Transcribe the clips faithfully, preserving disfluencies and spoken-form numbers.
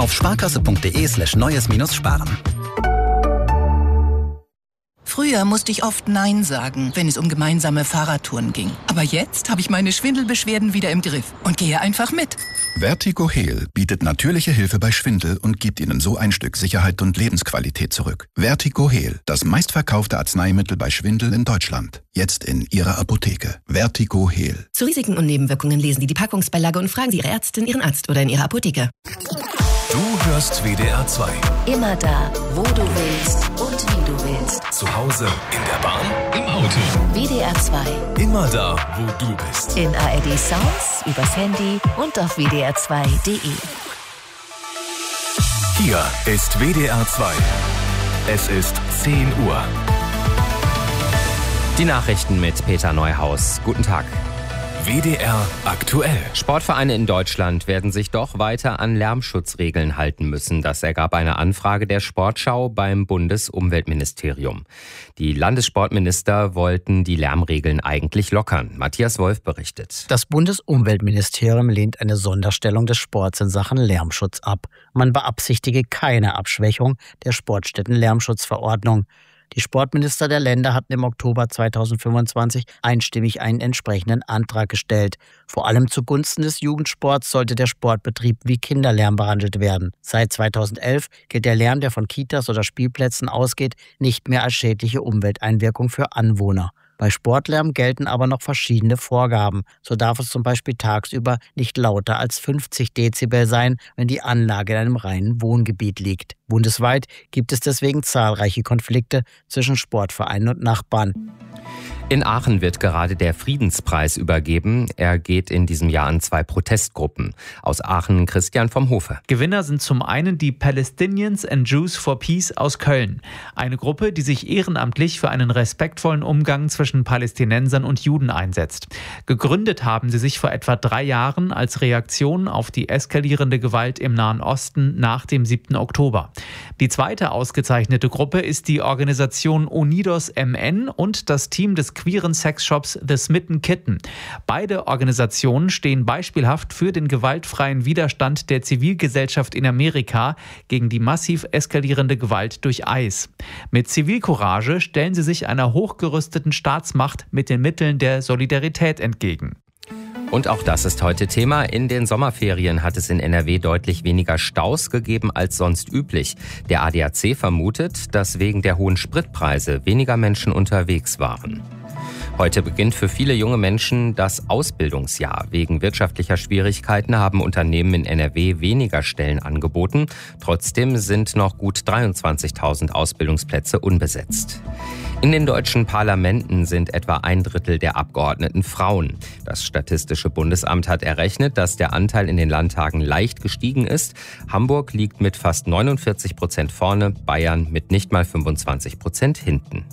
auf sparkasse.de slash neues minus sparen. Früher musste ich oft Nein sagen, wenn es um gemeinsame Fahrradtouren ging. Aber jetzt habe ich meine Schwindelbeschwerden wieder im Griff und gehe einfach mit. Vertigo Heal bietet natürliche Hilfe bei Schwindel und gibt Ihnen so ein Stück Sicherheit und Lebensqualität zurück. Vertigo Heal, das meistverkaufte Arzneimittel bei Schwindel in Deutschland. Jetzt in Ihrer Apotheke. Vertigo Heal. Zu Risiken und Nebenwirkungen lesen Sie die Packungsbeilage und fragen Sie Ihre Ärztin, Ihren Arzt oder in Ihrer Apotheke. Du hörst W D R zwei. Immer da, wo du willst und wie du willst. Zu Hause, in der Bahn, im Auto. W D R zwei. Immer da, wo du bist. In A R D Sounds, übers Handy und auf w d r zwei punkt d e. Hier ist W D R zwei. Es ist zehn Uhr. Die Nachrichten mit Peter Neuhaus. Guten Tag. W D R aktuell. Sportvereine in Deutschland werden sich doch weiter an Lärmschutzregeln halten müssen. Das ergab eine Anfrage der Sportschau beim Bundesumweltministerium. Die Landessportminister wollten die Lärmregeln eigentlich lockern. Matthias Wolf berichtet. Das Bundesumweltministerium lehnt eine Sonderstellung des Sports in Sachen Lärmschutz ab. Man beabsichtige keine Abschwächung der Sportstätten-Lärmschutzverordnung. Die Sportminister der Länder hatten im Oktober zweitausendfünfundzwanzig einstimmig einen entsprechenden Antrag gestellt. Vor allem zugunsten des Jugendsports sollte der Sportbetrieb wie Kinderlärm behandelt werden. Seit zweitausendelf gilt der Lärm, der von Kitas oder Spielplätzen ausgeht, nicht mehr als schädliche Umwelteinwirkung für Anwohner. Bei Sportlärm gelten aber noch verschiedene Vorgaben. So darf es zum Beispiel tagsüber nicht lauter als fünfzig Dezibel sein, wenn die Anlage in einem reinen Wohngebiet liegt. Bundesweit gibt es deswegen zahlreiche Konflikte zwischen Sportvereinen und Nachbarn. In Aachen wird gerade der Friedenspreis übergeben. Er geht in diesem Jahr an zwei Protestgruppen. Aus Aachen Christian vom Hofe. Gewinner sind zum einen die Palestinians and Jews for Peace aus Köln. Eine Gruppe, die sich ehrenamtlich für einen respektvollen Umgang zwischen Palästinensern und Juden einsetzt. Gegründet haben sie sich vor etwa drei Jahren als Reaktion auf die eskalierende Gewalt im Nahen Osten nach dem siebten Oktober. Die zweite ausgezeichnete Gruppe ist die Organisation Unidos M N und das Team des queeren Sexshops The Smitten Kitten. Beide Organisationen stehen beispielhaft für den gewaltfreien Widerstand der Zivilgesellschaft in Amerika gegen die massiv eskalierende Gewalt durch ICE. Mit Zivilcourage stellen sie sich einer hochgerüsteten Staatsmacht mit den Mitteln der Solidarität entgegen. Und auch das ist heute Thema. In den Sommerferien hat es in N R W deutlich weniger Staus gegeben als sonst üblich. Der A D A C vermutet, dass wegen der hohen Spritpreise weniger Menschen unterwegs waren. Heute beginnt für viele junge Menschen das Ausbildungsjahr. Wegen wirtschaftlicher Schwierigkeiten haben Unternehmen in N R W weniger Stellen angeboten. Trotzdem sind noch gut dreiundzwanzigtausend Ausbildungsplätze unbesetzt. In den deutschen Parlamenten sind etwa ein Drittel der Abgeordneten Frauen. Das Statistische Bundesamt hat errechnet, dass der Anteil in den Landtagen leicht gestiegen ist. Hamburg liegt mit fast neunundvierzig Prozent vorne, Bayern mit nicht mal fünfundzwanzig Prozent hinten.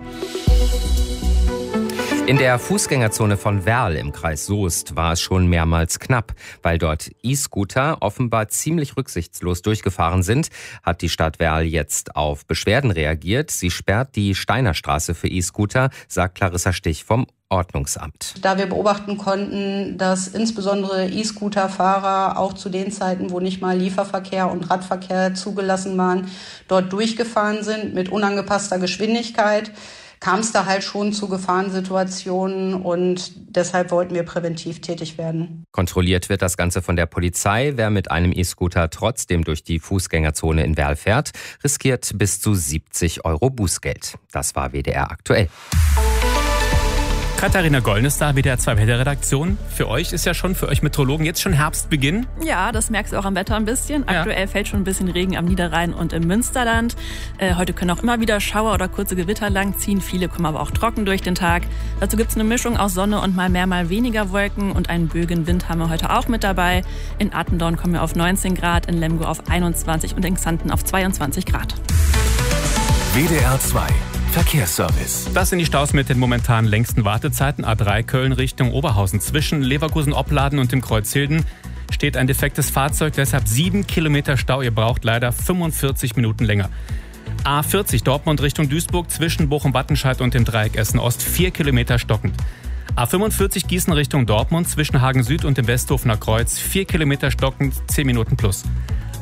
In der Fußgängerzone von Werl im Kreis Soest war es schon mehrmals knapp. Weil dort E-Scooter offenbar ziemlich rücksichtslos durchgefahren sind, hat die Stadt Werl jetzt auf Beschwerden reagiert. Sie sperrt die Steinerstraße für E-Scooter, sagt Clarissa Stich vom Ordnungsamt. Da wir beobachten konnten, dass insbesondere E-Scooter-Fahrer auch zu den Zeiten, wo nicht mal Lieferverkehr und Radverkehr zugelassen waren, dort durchgefahren sind mit unangepasster Geschwindigkeit, kam es da halt schon zu Gefahrensituationen und deshalb wollten wir präventiv tätig werden. Kontrolliert wird das Ganze von der Polizei. Wer mit einem E-Scooter trotzdem durch die Fußgängerzone in Werl fährt, riskiert bis zu siebzig Euro Bußgeld. Das war W D R aktuell. Katharina Golln ist da, W D R zwei Wetterredaktion. Für euch ist ja schon, für euch Meteorologen, jetzt schon Herbstbeginn. Ja, das merkst du auch am Wetter ein bisschen. Aktuell ja. fällt schon ein bisschen Regen am Niederrhein und im Münsterland. Äh, heute können auch immer wieder Schauer oder kurze Gewitter langziehen. Viele kommen aber auch trocken durch den Tag. Dazu gibt es eine Mischung aus Sonne und mal mehr, mal weniger Wolken. Und einen böigen Wind haben wir heute auch mit dabei. In Attendorn kommen wir auf neunzehn Grad, in Lemgo auf einundzwanzig und in Xanten auf zweiundzwanzig Grad. W D R zwei Verkehrsservice. Das sind die Staus mit den momentan längsten Wartezeiten. A drei Köln Richtung Oberhausen. Zwischen Leverkusen-Opladen und dem Kreuz Hilden steht ein defektes Fahrzeug, deshalb sieben Kilometer Stau. Ihr braucht leider fünfundvierzig Minuten länger. A vierzig Dortmund Richtung Duisburg zwischen Bochum-Wattenscheid und dem Dreieck Essen-Ost vier Kilometer stockend. A fünfundvierzig Gießen Richtung Dortmund zwischen Hagen Süd und dem Westhofener Kreuz vier Kilometer stockend, zehn Minuten plus.